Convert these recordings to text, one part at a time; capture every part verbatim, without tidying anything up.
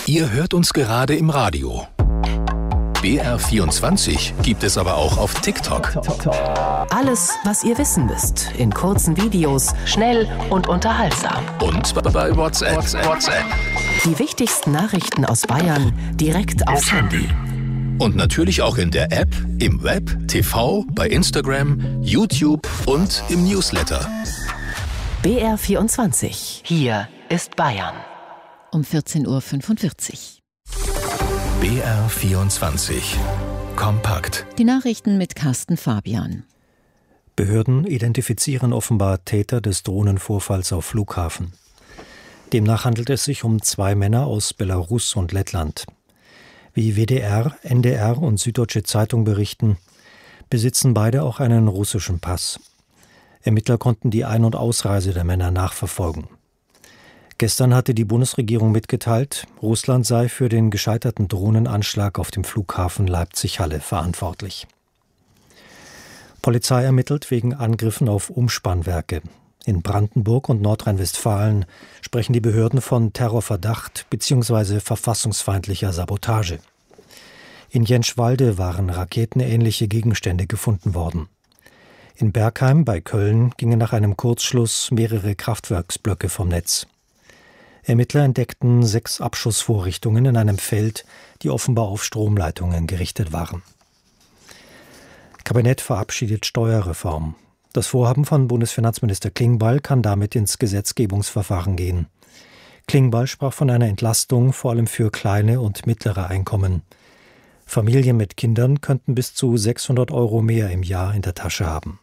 Ihr hört uns gerade im Radio. B R vierundzwanzig gibt es aber auch auf TikTok. Alles, was ihr wissen müsst, in kurzen Videos, schnell und unterhaltsam. Und bei WhatsApp. WhatsApp. Die wichtigsten Nachrichten aus Bayern direkt aufs Handy. Und natürlich auch in der App, im Web, T V, bei Instagram, YouTube und im Newsletter. B R vierundzwanzig. Hier ist Bayern. Um vierzehn Uhr fünfundvierzig. B R vierundzwanzig. Kompakt. Die Nachrichten mit Carsten Fabian. Behörden identifizieren offenbar Täter des Drohnenvorfalls auf Flughafen. Demnach handelt es sich um zwei Männer aus Belarus und Lettland. Wie W D R, N D R und Süddeutsche Zeitung berichten, besitzen beide auch einen russischen Pass. Ermittler konnten die Ein- und Ausreise der Männer nachverfolgen. Gestern hatte die Bundesregierung mitgeteilt, Russland sei für den gescheiterten Drohnenanschlag auf dem Flughafen Leipzig-Halle verantwortlich. Polizei ermittelt wegen Angriffen auf Umspannwerke. In Brandenburg und Nordrhein-Westfalen sprechen die Behörden von Terrorverdacht bzw. verfassungsfeindlicher Sabotage. In Jentschwalde waren raketenähnliche Gegenstände gefunden worden. In Bergheim bei Köln gingen nach einem Kurzschluss mehrere Kraftwerksblöcke vom Netz. Ermittler entdeckten sechs Abschussvorrichtungen in einem Feld, die offenbar auf Stromleitungen gerichtet waren. Kabinett verabschiedet Steuerreform. Das Vorhaben von Bundesfinanzminister Klingbeil kann damit ins Gesetzgebungsverfahren gehen. Klingbeil sprach von einer Entlastung, vor allem für kleine und mittlere Einkommen. Familien mit Kindern könnten bis zu sechshundert Euro mehr im Jahr in der Tasche haben.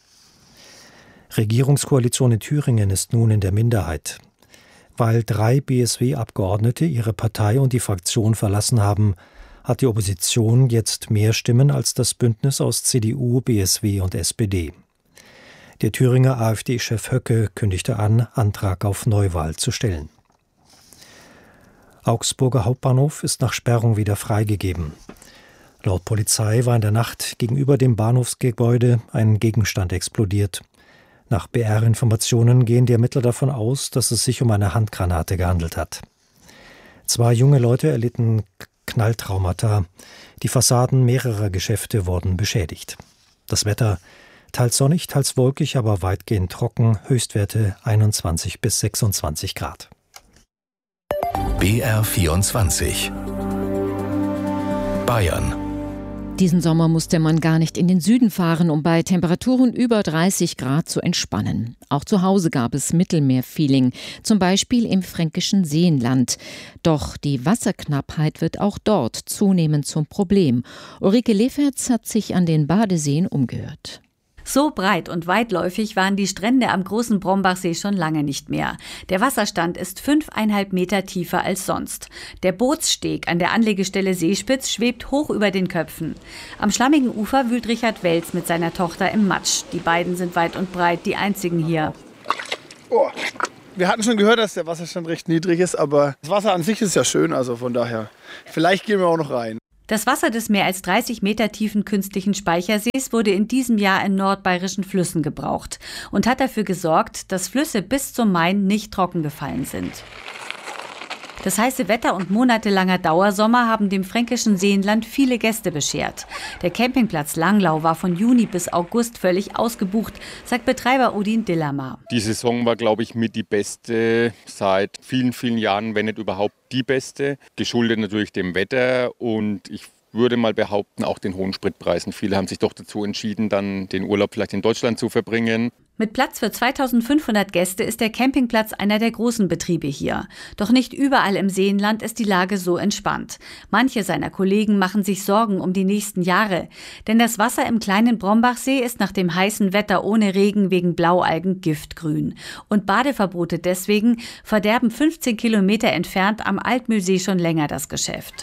Regierungskoalition in Thüringen ist nun in der Minderheit. Weil drei B S W-Abgeordnete ihre Partei und die Fraktion verlassen haben, hat die Opposition jetzt mehr Stimmen als das Bündnis aus C D U, B S W und S P D. Der Thüringer AfD-Chef Höcke kündigte an, Antrag auf Neuwahl zu stellen. Augsburger Hauptbahnhof ist nach Sperrung wieder freigegeben. Laut Polizei war in der Nacht gegenüber dem Bahnhofsgebäude ein Gegenstand explodiert. Nach B R-Informationen gehen die Ermittler davon aus, dass es sich um eine Handgranate gehandelt hat. Zwei junge Leute erlitten Knalltraumata. Die Fassaden mehrerer Geschäfte wurden beschädigt. Das Wetter teils sonnig, teils wolkig, aber weitgehend trocken. Höchstwerte einundzwanzig bis sechsundzwanzig Grad. B R vierundzwanzig. Bayern. Diesen Sommer musste man gar nicht in den Süden fahren, um bei Temperaturen über dreißig Grad zu entspannen. Auch zu Hause gab es Mittelmeer-Feeling, zum Beispiel im fränkischen Seenland. Doch die Wasserknappheit wird auch dort zunehmend zum Problem. Ulrike Leferz hat sich an den Badeseen umgehört. So breit und weitläufig waren die Strände am großen Brombachsee schon lange nicht mehr. Der Wasserstand ist fünfeinhalb Meter tiefer als sonst. Der Bootssteg an der Anlegestelle Seespitz schwebt hoch über den Köpfen. Am schlammigen Ufer wühlt Richard Welz mit seiner Tochter im Matsch. Die beiden sind weit und breit die einzigen hier. Oh. Wir hatten schon gehört, dass der Wasserstand recht niedrig ist, aber das Wasser an sich ist ja schön, also von daher. Vielleicht gehen wir auch noch rein. Das Wasser des mehr als dreißig Meter tiefen künstlichen Speichersees wurde in diesem Jahr in nordbayerischen Flüssen gebraucht und hat dafür gesorgt, dass Flüsse bis zum Main nicht trocken gefallen sind. Das heiße Wetter und monatelanger Dauersommer haben dem fränkischen Seenland viele Gäste beschert. Der Campingplatz Langlau war von Juni bis August völlig ausgebucht, sagt Betreiber Odin Dillamar. Die Saison war, glaube ich, mit die beste seit vielen, vielen Jahren, wenn nicht überhaupt die beste. Geschuldet natürlich dem Wetter und ich würde mal behaupten, auch den hohen Spritpreisen. Viele haben sich doch dazu entschieden, dann den Urlaub vielleicht in Deutschland zu verbringen. Mit Platz für zweitausendfünfhundert Gäste ist der Campingplatz einer der großen Betriebe hier. Doch nicht überall im Seenland ist die Lage so entspannt. Manche seiner Kollegen machen sich Sorgen um die nächsten Jahre. Denn das Wasser im kleinen Brombachsee ist nach dem heißen Wetter ohne Regen wegen Blaualgen giftgrün. Und Badeverbote deswegen verderben fünfzehn Kilometer entfernt am Altmühlsee schon länger das Geschäft.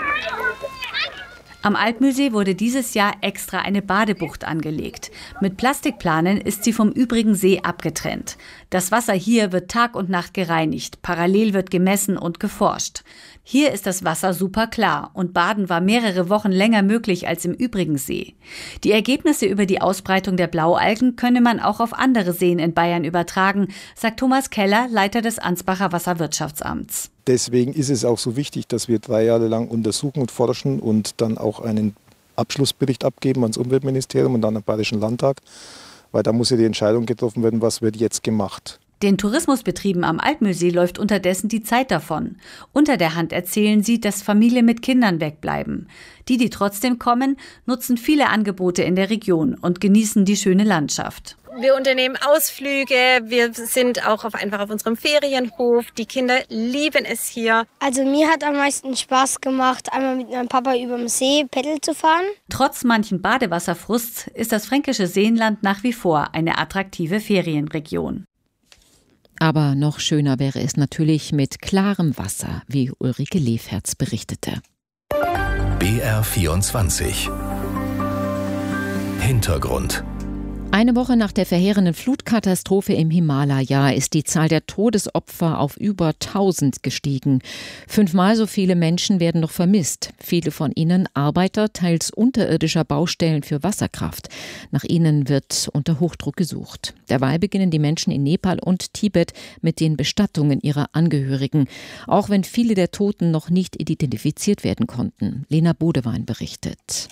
Am Altmühlsee wurde dieses Jahr extra eine Badebucht angelegt. Mit Plastikplanen ist sie vom übrigen See abgetrennt. Das Wasser hier wird Tag und Nacht gereinigt. Parallel wird gemessen und geforscht. Hier ist das Wasser super klar und Baden war mehrere Wochen länger möglich als im übrigen See. Die Ergebnisse über die Ausbreitung der Blaualgen könne man auch auf andere Seen in Bayern übertragen, sagt Thomas Keller, Leiter des Ansbacher Wasserwirtschaftsamts. Deswegen ist es auch so wichtig, dass wir drei Jahre lang untersuchen und forschen und dann auch einen Abschlussbericht abgeben ans Umweltministerium und an den Bayerischen Landtag, weil da muss ja die Entscheidung getroffen werden, was wird jetzt gemacht. Den Tourismusbetrieben am Altmühlsee läuft unterdessen die Zeit davon. Unter der Hand erzählen sie, dass Familien mit Kindern wegbleiben. Die, die trotzdem kommen, nutzen viele Angebote in der Region und genießen die schöne Landschaft. Wir unternehmen Ausflüge, wir sind auch auf, einfach auf unserem Ferienhof. Die Kinder lieben es hier. Also mir hat am meisten Spaß gemacht, einmal mit meinem Papa über dem See Paddel zu fahren. Trotz manchen Badewasserfrusts ist das fränkische Seenland nach wie vor eine attraktive Ferienregion. Aber noch schöner wäre es natürlich mit klarem Wasser, wie Ulrike Lefherz berichtete. B R vierundzwanzig Hintergrund. Eine Woche nach der verheerenden Flutkatastrophe im Himalaya ist die Zahl der Todesopfer auf über tausend gestiegen. Fünfmal so viele Menschen werden noch vermisst. Viele von ihnen Arbeiter teils unterirdischer Baustellen für Wasserkraft. Nach ihnen wird unter Hochdruck gesucht. Derweil beginnen die Menschen in Nepal und Tibet mit den Bestattungen ihrer Angehörigen, auch wenn viele der Toten noch nicht identifiziert werden konnten. Lena Bodewein berichtet.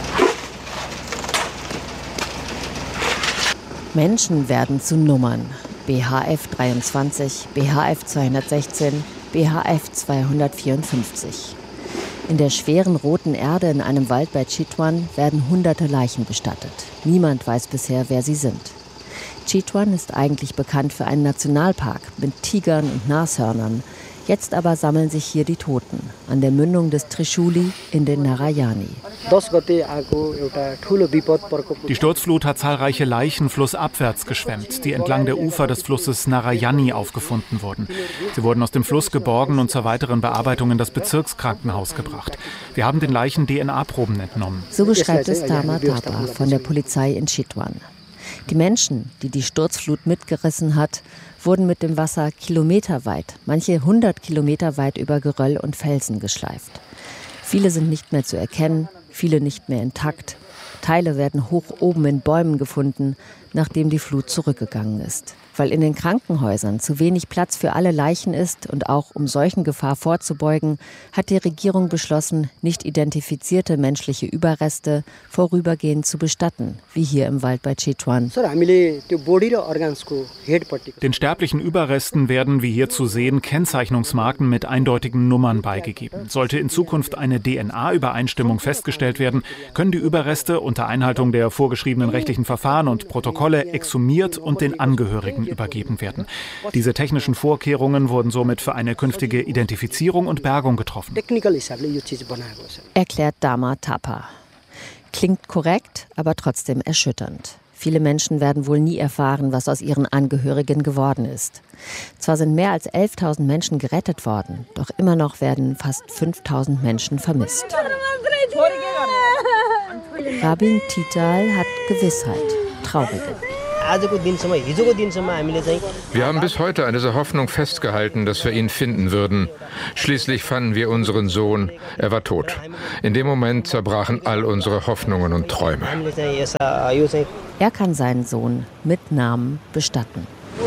Menschen werden zu Nummern. B H F dreiundzwanzig, B H F zweihundertsechzehn, B H F zweihundertvierundfünfzig. In der schweren roten Erde in einem Wald bei Chitwan werden hunderte Leichen bestattet. Niemand weiß bisher, wer sie sind. Chitwan ist eigentlich bekannt für einen Nationalpark mit Tigern und Nashörnern. Jetzt aber sammeln sich hier die Toten an der Mündung des Trishuli in den Narayani. Die Sturzflut hat zahlreiche Leichen flussabwärts geschwemmt, die entlang der Ufer des Flusses Narayani aufgefunden wurden. Sie wurden aus dem Fluss geborgen und zur weiteren Bearbeitung in das Bezirkskrankenhaus gebracht. Wir haben den Leichen D N A-Proben entnommen. So beschreibt es Tama Thapa von der Polizei in Chitwan. Die Menschen, die die Sturzflut mitgerissen hat, wurden mit dem Wasser kilometerweit, manche hundert Kilometer weit über Geröll und Felsen geschleift. Viele sind nicht mehr zu erkennen, viele nicht mehr intakt. Teile werden hoch oben in Bäumen gefunden, nachdem die Flut zurückgegangen ist. Weil in den Krankenhäusern zu wenig Platz für alle Leichen ist und auch um Seuchengefahr vorzubeugen, hat die Regierung beschlossen, nicht identifizierte menschliche Überreste vorübergehend zu bestatten, wie hier im Wald bei Chitwan. Den sterblichen Überresten werden, wie hier zu sehen, Kennzeichnungsmarken mit eindeutigen Nummern beigegeben. Sollte in Zukunft eine D N A-Übereinstimmung festgestellt werden, können die Überreste unter Einhaltung der vorgeschriebenen rechtlichen Verfahren und Protokolle exhumiert und den Angehörigen übergeben werden. Diese technischen Vorkehrungen wurden somit für eine künftige Identifizierung und Bergung getroffen. Erklärt Dama Thapa. Klingt korrekt, aber trotzdem erschütternd. Viele Menschen werden wohl nie erfahren, was aus ihren Angehörigen geworden ist. Zwar sind mehr als elftausend Menschen gerettet worden, doch immer noch werden fast fünftausend Menschen vermisst. Rabin Tital hat Gewissheit, traurige. Wir haben bis heute an dieser Hoffnung festgehalten, dass wir ihn finden würden. Schließlich fanden wir unseren Sohn. Er war tot. In dem Moment zerbrachen all unsere Hoffnungen und Träume. Er kann seinen Sohn mit Namen bestatten.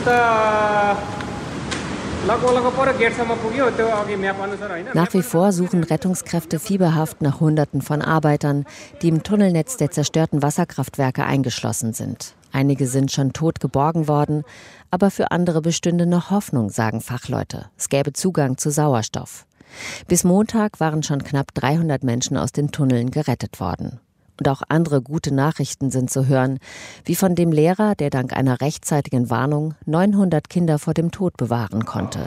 Nach wie vor suchen Rettungskräfte fieberhaft nach Hunderten von Arbeitern, die im Tunnelnetz der zerstörten Wasserkraftwerke eingeschlossen sind. Einige sind schon tot geborgen worden, aber für andere bestünde noch Hoffnung, sagen Fachleute. Es gäbe Zugang zu Sauerstoff. Bis Montag waren schon knapp dreihundert Menschen aus den Tunneln gerettet worden. Und auch andere gute Nachrichten sind zu hören, wie von dem Lehrer, der dank einer rechtzeitigen Warnung neunhundert Kinder vor dem Tod bewahren konnte.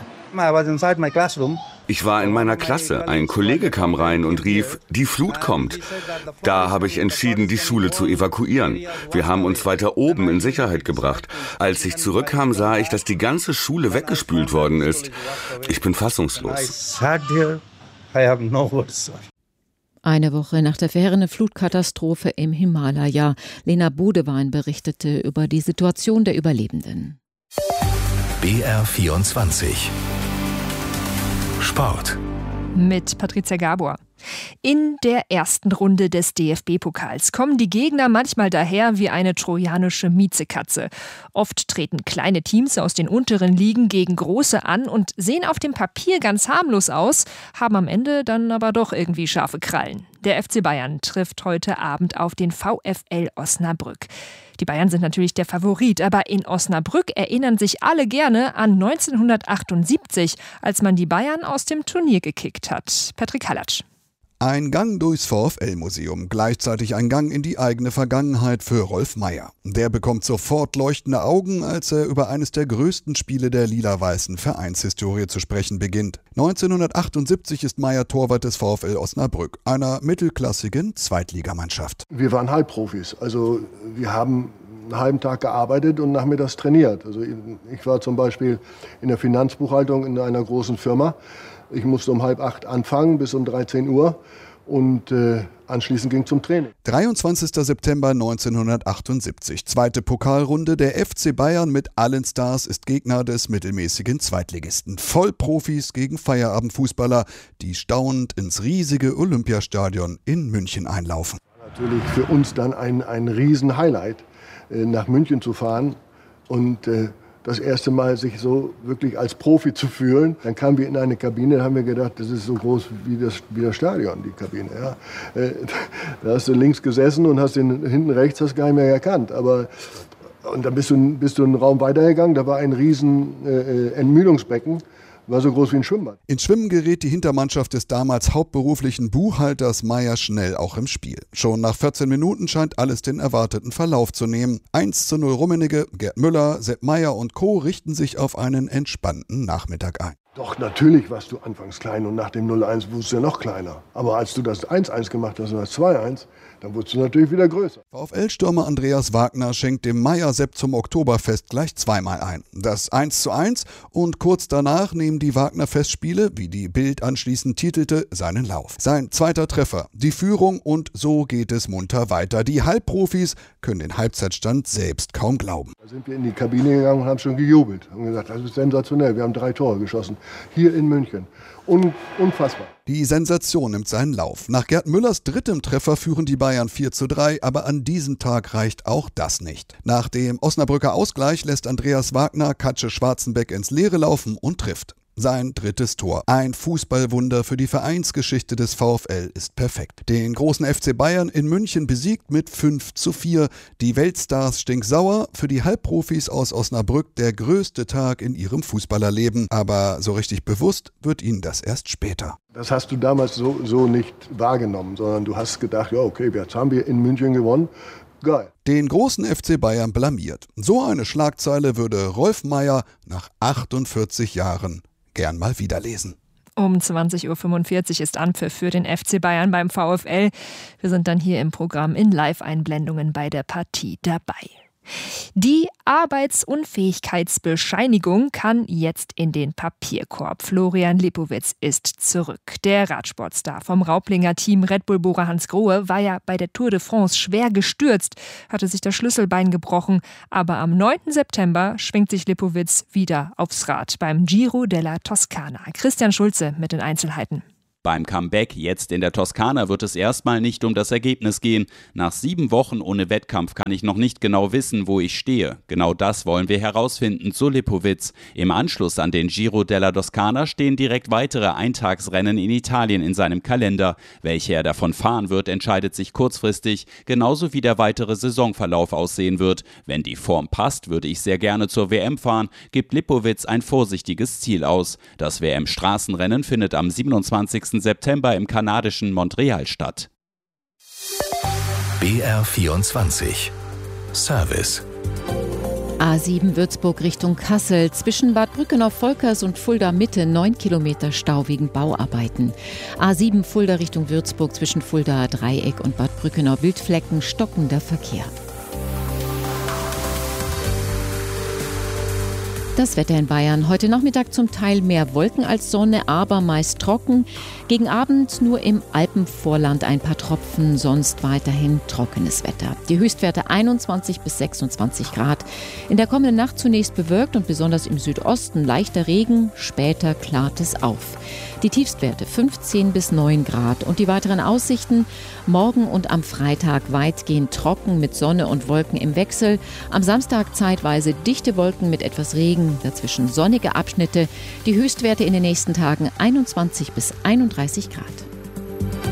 Ich war in meiner Klasse. Ein Kollege kam rein und rief, die Flut kommt. Da habe ich entschieden, die Schule zu evakuieren. Wir haben uns weiter oben in Sicherheit gebracht. Als ich zurückkam, sah ich, dass die ganze Schule weggespült worden ist. Ich bin fassungslos. Eine Woche nach der verheerenden Flutkatastrophe im Himalaya. Lena Bodewein berichtete über die Situation der Überlebenden. B R vierundzwanzig Sport. Mit Patricia Gabor. In der ersten Runde des D F B-Pokals kommen die Gegner manchmal daher wie eine trojanische Miezekatze. Oft treten kleine Teams aus den unteren Ligen gegen große an und sehen auf dem Papier ganz harmlos aus, haben am Ende dann aber doch irgendwie scharfe Krallen. Der F C Bayern trifft heute Abend auf den VfL Osnabrück. Die Bayern sind natürlich der Favorit, aber in Osnabrück erinnern sich alle gerne an neunzehnhundertachtundsiebzig, als man die Bayern aus dem Turnier gekickt hat. Patrick Hallatsch. Ein Gang durchs VfL-Museum, gleichzeitig ein Gang in die eigene Vergangenheit für Rolf Meier. Der bekommt sofort leuchtende Augen, als er über eines der größten Spiele der lila-weißen Vereinshistorie zu sprechen beginnt. neunzehnhundertachtundsiebzig ist Meier Torwart des VfL Osnabrück, einer mittelklassigen Zweitligamannschaft. Wir waren Halbprofis, also wir haben einen halben Tag gearbeitet und nachmittags trainiert. Also ich war zum Beispiel in der Finanzbuchhaltung in einer großen Firma. Ich musste um halb acht anfangen bis um dreizehn Uhr und äh, anschließend ging zum Training. dreiundzwanzigster September neunzehnhundertachtundsiebzig. Zweite Pokalrunde. Der F C Bayern mit allen Stars ist Gegner des mittelmäßigen Zweitligisten. Vollprofis gegen Feierabendfußballer, die staunend ins riesige Olympiastadion in München einlaufen. Natürlich für uns dann ein, ein Riesen-Highlight, äh, nach München zu fahren und äh, das erste Mal sich so wirklich als Profi zu fühlen. Dann kamen wir in eine Kabine, da haben wir gedacht, das ist so groß wie das, wie das Stadion, die Kabine. Ja. Äh, da hast du links gesessen und hast den hinten rechts hast gar nicht mehr erkannt. Aber, und dann bist du, bist du einen Raum weitergegangen, da war ein riesen äh, Entmüdungsbecken. War so groß wie ein Schwimmbad. Ins Schwimmen gerät die Hintermannschaft des damals hauptberuflichen Buchhalters Meier schnell auch im Spiel. Schon nach vierzehn Minuten scheint alles den erwarteten Verlauf zu nehmen. eins zu null Rummenigge, Gerd Müller, Sepp Meier und Co. richten sich auf einen entspannten Nachmittag ein. Doch, natürlich warst du anfangs klein und nach dem null eins wurdest du ja noch kleiner. Aber als du das eins eins gemacht hast und das zwei eins, dann wurdest du natürlich wieder größer. VfL-Stürmer Andreas Wagner schenkt dem Meier-Sepp zum Oktoberfest gleich zweimal ein. Das eins zu eins und kurz danach nehmen die Wagner-Festspiele, wie die Bild anschließend titelte, seinen Lauf. Sein zweiter Treffer, die Führung und so geht es munter weiter. Die Halbprofis können den Halbzeitstand selbst kaum glauben. Da sind wir in die Kabine gegangen und haben schon gejubelt. Haben gesagt, das ist sensationell, wir haben drei Tore geschossen. Hier in München. Un- unfassbar. Die Sensation nimmt seinen Lauf. Nach Gerd Müllers drittem Treffer führen die Bayern vier zu drei, aber an diesem Tag reicht auch das nicht. Nach dem Osnabrücker Ausgleich lässt Andreas Wagner Katsche Schwarzenbeck ins Leere laufen und trifft. Sein drittes Tor. Ein Fußballwunder für die Vereinsgeschichte des VfL ist perfekt. Den großen F C Bayern in München besiegt mit fünf zu vier. Die Weltstars stinksauer, für die Halbprofis aus Osnabrück der größte Tag in ihrem Fußballerleben. Aber so richtig bewusst wird ihnen das erst später. Das hast du damals so, so nicht wahrgenommen, sondern du hast gedacht, ja okay, jetzt haben wir in München gewonnen. Geil. Den großen F C Bayern blamiert. So eine Schlagzeile würde Rolf Meier nach achtundvierzig Jahren gern mal wieder lesen. Um zwanzig Uhr fünfundvierzig ist Anpfiff für den F C Bayern beim VfL. Wir sind dann hier im Programm in Live-Einblendungen bei der Partie dabei. Die Arbeitsunfähigkeitsbescheinigung kann jetzt in den Papierkorb. Florian Lipowitz ist zurück. Der Radsportstar vom Rauplinger Team Red Bull Bora Hansgrohe war ja bei der Tour de France schwer gestürzt, hatte sich das Schlüsselbein gebrochen. Aber am neunten September schwingt sich Lipowitz wieder aufs Rad beim Giro della Toscana. Christian Schulze mit den Einzelheiten. Beim Comeback jetzt in der Toskana wird es erstmal nicht um das Ergebnis gehen. Nach sieben Wochen ohne Wettkampf kann ich noch nicht genau wissen, wo ich stehe. Genau das wollen wir herausfinden, so Lipowitz. Im Anschluss an den Giro della Toscana stehen direkt weitere Eintagsrennen in Italien in seinem Kalender. Welche er davon fahren wird, entscheidet sich kurzfristig, genauso wie der weitere Saisonverlauf aussehen wird. Wenn die Form passt, würde ich sehr gerne zur W M fahren, gibt Lipowitz ein vorsichtiges Ziel aus. Das W M-Straßenrennen findet am siebenundzwanzigsten September im kanadischen Montreal statt. B R vierundzwanzig Service. A sieben Würzburg Richtung Kassel, zwischen Bad Brückenau-Volkers und Fulda Mitte neun Kilometer Stau wegen Bauarbeiten. A sieben Fulda Richtung Würzburg, zwischen Fulda Dreieck und Bad Brückenau Wildflecken stockender Verkehr. Das Wetter in Bayern. Heute Nachmittag zum Teil mehr Wolken als Sonne, aber meist trocken. Gegen Abend nur im Alpenvorland ein paar Tropfen, sonst weiterhin trockenes Wetter. Die Höchstwerte einundzwanzig bis sechsundzwanzig Grad. In der kommenden Nacht zunächst bewölkt und besonders im Südosten leichter Regen, später klart es auf. Die Tiefstwerte fünfzehn bis neun Grad. Und die weiteren Aussichten: morgen und am Freitag weitgehend trocken mit Sonne und Wolken im Wechsel. Am Samstag zeitweise dichte Wolken mit etwas Regen, dazwischen sonnige Abschnitte. Die Höchstwerte in den nächsten Tagen einundzwanzig bis einunddreißig Grad.